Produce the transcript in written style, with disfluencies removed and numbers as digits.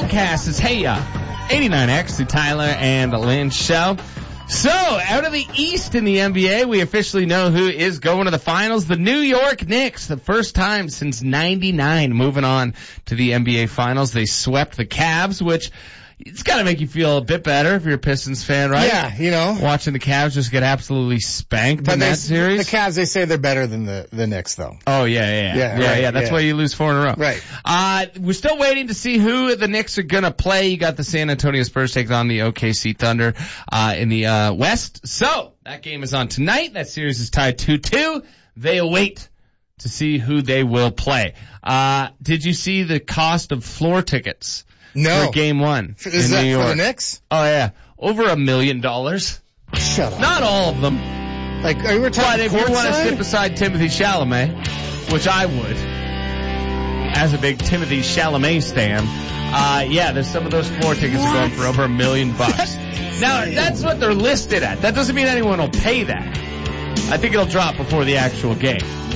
podcast is Hey Ya, 89X, the Tyler and Lynn show. So, out of the East in the NBA, we officially know who is going to the finals. The New York Knicks, the first time since 99, moving on to the NBA finals. They swept the Cavs, which it's got to make you feel a bit better if you're a Pistons fan, right? Yeah, you know. Watching the Cavs just get absolutely spanked in that series. The Cavs, they say they're better than the Knicks, though. Oh, yeah. That's why you lose 4 in a row. Right. We're still waiting to see who the Knicks are going to play. You got the San Antonio Spurs taking on the OKC Thunder in the West. So, that game is on tonight. That series is tied 2-2. They await to see who they will play. Did you see the cost of floor tickets? No. For game one. Is that New York? For the Knicks? Oh, yeah. Over $1 million. Shut up. Not all of them. Like, we were talking But if you want to sit beside Timothy Chalamet, which I would, as a big Timothy Chalamet stan, there's some of those floor tickets are going for over $1 million. Now, that's what they're listed at. That doesn't mean anyone will pay that. I think it'll drop before the actual game.